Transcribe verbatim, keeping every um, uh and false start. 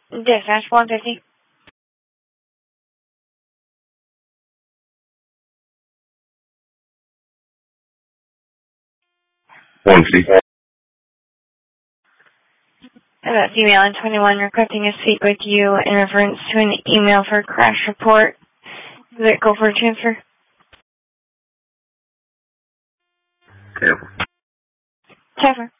Dispatch one fifty. one fifty. About female and twenty-one requesting to speak with you in reference to an email for a crash report. Does it go for a transfer? Transfer. Transfer.